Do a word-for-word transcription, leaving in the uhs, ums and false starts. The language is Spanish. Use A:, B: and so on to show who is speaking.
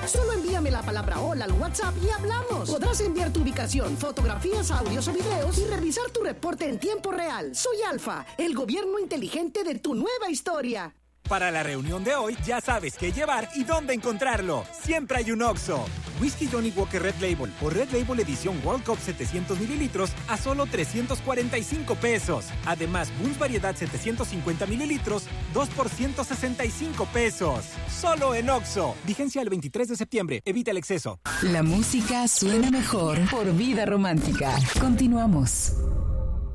A: Solo envíame la palabra hola al WhatsApp y hablamos. Podrás enviar tu ubicación, fotografías, audios o videos y revisar tu reporte en tiempo real. Soy Alfa, el gobierno inteligente de tu nueva historia.
B: Para la reunión de hoy, ya sabes qué llevar y dónde encontrarlo. Siempre hay un Oxxo. Whisky Johnny Walker Red Label o Red Label Edición World Cup setecientos mililitros a solo trescientos cuarenta y cinco pesos. Además, Bulls Variedad setecientos cincuenta mililitros, dos por ciento sesenta y cinco pesos. Solo en Oxxo. Vigencia el veintitrés de septiembre. Evita el exceso.
C: La música suena mejor por Vida Romántica. Continuamos.